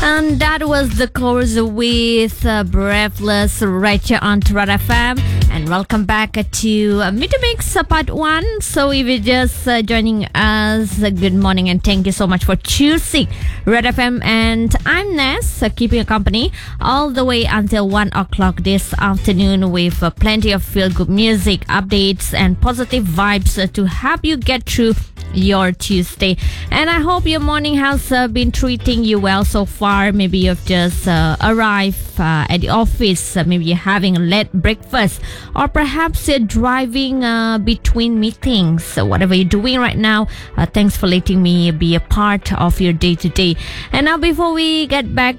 And that was the chorus with Breathless right here on Red FM. And welcome back to Meet the Mix Part 1. So if you're just joining us, good morning and thank you so much for choosing Red FM. And I'm Ness, keeping you company all the way until 1 o'clock this afternoon with plenty of feel-good music, updates and positive vibes to help you get through your Tuesday. And I hope your morning has been treating you well so far. Maybe you've just arrived at the office, maybe you're having a late breakfast, or perhaps you're driving between meetings. So whatever you're doing right now, thanks for letting me be a part of your day to day. And now before we get back